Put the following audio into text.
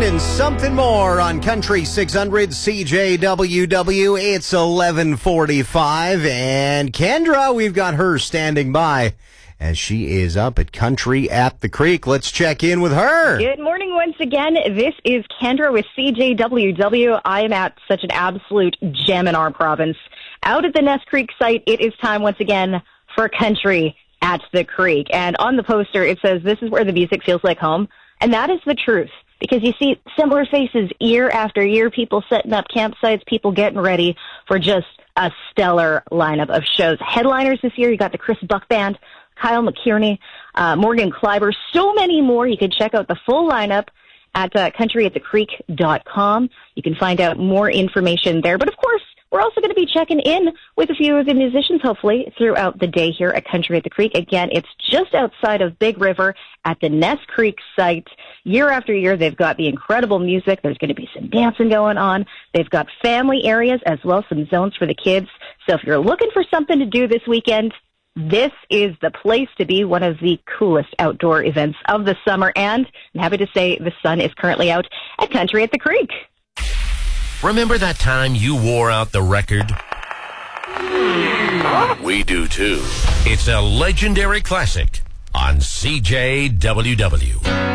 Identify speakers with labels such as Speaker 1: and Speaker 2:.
Speaker 1: and something more on Country 600 CJWW. It's 11:45, and Kendra, we've got her standing by as she is up at Country at the Creek. Let's check in with her.
Speaker 2: Good morning once again. This is Kendra with CJWW. I am at such an absolute gem in our province. Out at the Ness Creek site, it is time once again for Country at the Creek. And on the poster, it says, "This is where the music feels like home." And that is the truth. Because you see similar faces year after year, people setting up campsites, people getting ready for just a stellar lineup of shows. Headliners this year, you got the Chris Buck Band, Kyle McKierney, Morgan Kleiber, so many more. You can check out the full lineup at countryatthecreek.com. You can find out more information there. But of course, we're also going to be checking in with a few of the musicians, hopefully, throughout the day here at Country at the Creek. Again, it's just outside of Big River at the Ness Creek site. Year after year, they've got the incredible music. There's going to be some dancing going on. They've got family areas as well as some zones for the kids. So if you're looking for something to do this weekend, this is the place to be, one of the coolest outdoor events of the summer. And I'm happy to say the sun is currently out at Country at the Creek.
Speaker 3: Remember that time you wore out the record? We do too. It's a legendary classic on CJWW.